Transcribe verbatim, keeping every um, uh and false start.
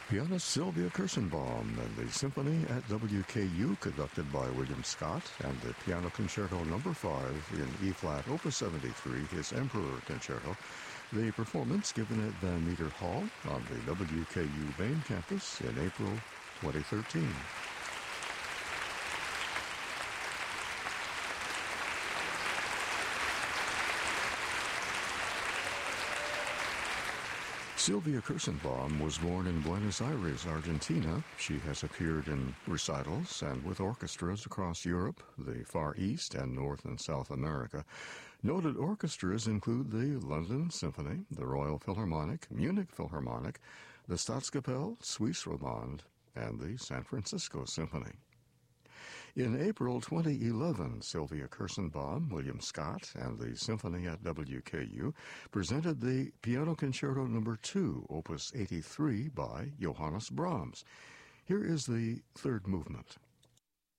Pianist Sylvia Kirschenbaum and the Symphony at W K U, conducted by William Scott, and the Piano Concerto Number Five in E-flat, Opus seventy-three, his Emperor Concerto. The performance given at Van Meter Hall on the W K U main campus in April twenty thirteen. Sylvia Kirschenbaum was born in Buenos Aires, Argentina. She has appeared in recitals and with orchestras across Europe, the Far East, and North and South America. Noted orchestras include the London Symphony, the Royal Philharmonic, Munich Philharmonic, the Staatskapelle, Suisse Romande, and the San Francisco Symphony. In April twenty eleven, Sylvia Kirschenbaum, William Scott, and the Symphony at W K U presented the Piano Concerto Number Two, Opus eighty-three, by Johannes Brahms. Here is the third movement.